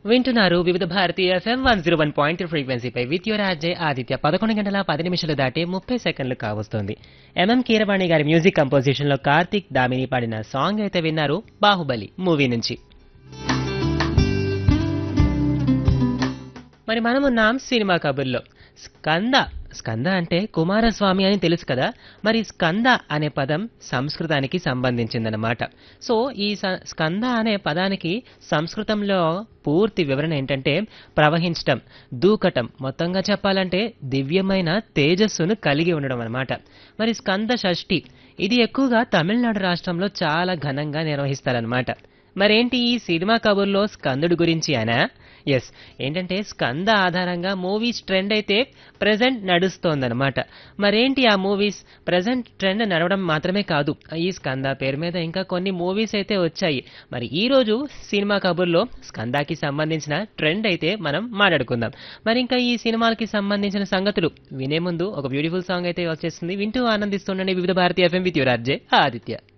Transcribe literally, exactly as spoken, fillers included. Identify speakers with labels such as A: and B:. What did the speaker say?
A: వింటున్నారు వివిధ Bharati FM one zero one point ఫ్రీక్వెన్సీపై with your RJ Aditya పదకొండు గంటల పది నిమిషాలు దాటి ముప్పై సెకండ్లు కావస్తోంది. ఎంఎం కీరవాణి గారి మ్యూజిక్ కంపోజిషన్ లో కార్తిక్ దామిని పాడిన సాంగ్ అయితే విన్నారు బాహుబలి మూవీ నుంచి. మరి మనం ఉన్నాం సినిమా కబుర్లో. స్కంద స్కంద అంటే కుమారస్వామి అని తెలుసు కదా. మరి స్కంద అనే పదం సంస్కృతానికి సంబంధించిందనమాట. సో ఈ స్కంద అనే పదానికి సంస్కృతంలో పూర్తి వివరణ ఏంటంటే ప్రవహించటం, దూకటం, మొత్తంగా చెప్పాలంటే దివ్యమైన తేజస్సును కలిగి ఉండడం అనమాట. మరి స్కంద షష్ఠి ఇది ఎక్కువగా తమిళనాడు రాష్ట్రంలో చాలా ఘనంగా నిర్వహిస్తారనమాట. మరేంటి ఈ సినిమా కబుర్లో స్కందుడి గురించి అనా? ఎస్, ఏంటంటే స్కంద ఆధారంగా మూవీస్ ట్రెండ్ అయితే ప్రజెంట్ నడుస్తోందనమాట. మరేంటి ఆ మూవీస్? ప్రజెంట్ ట్రెండ్ నడవడం మాత్రమే కాదు, ఈ స్కంద పేరు మీద ఇంకా కొన్ని మూవీస్ అయితే వచ్చాయి. మరి ఈ రోజు సినిమా కబుర్లో స్కందాకి సంబంధించిన ట్రెండ్ అయితే మనం మాట్లాడుకుందాం. మరి ఇంకా ఈ సినిమాలకి సంబంధించిన సంగతులు వినే ముందు ఒక బ్యూటిఫుల్ సాంగ్ అయితే వచ్చేస్తుంది. వింటూ ఆనందిస్తుండండి వివిధ భారతీయ FM with your RJ Aditya.